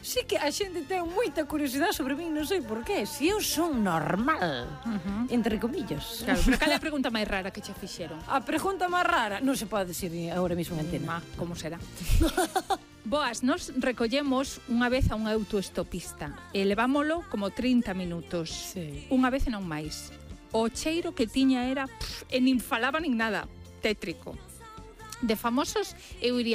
Sí que a xente ten moita curiosidade sobre min, non sei por qué. Si eu son normal, entre comillas. Claro, pero cal é a pregunta máis rara que che fixeron? A pregunta máis rara non se pode decir agora mesmo en antena. Como será? Boas, nos recollemos unha vez a un autoestopista e levámolo como 30 minutos. Sí. Unha vez e non máis. O cheiro que tiña era, e nin falaba nin nada, tétrico. De famosos, eu iría